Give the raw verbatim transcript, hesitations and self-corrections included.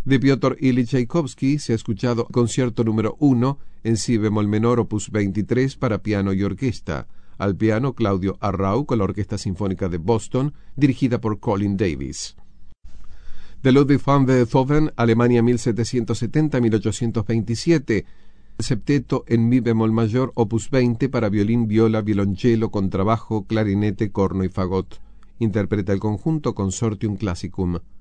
De Piotr Ilich Tchaikovsky se ha escuchado Concierto número uno en si bemol menor opus veintitrés para piano y orquesta. Al piano Claudio Arrau con la Orquesta Sinfónica de Boston, dirigida por Colin Davis. De Ludwig van Beethoven, Alemania mil setecientos setenta a mil ochocientos veintisiete. Septeto en mi bemol mayor opus veinte para violín, viola, violonchelo, contrabajo, clarinete, corno y fagot. Interpreta el conjunto Consortium Classicum.